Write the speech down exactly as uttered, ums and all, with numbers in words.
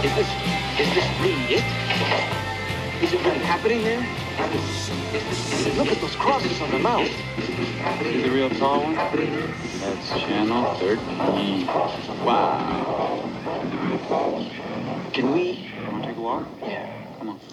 Is this, is this really it? Is it really happening there? Look at those crosses on the mount. See the real tall one? That's channel thirteen. Wow. Can we? Want to take a walk? Yeah. Come on.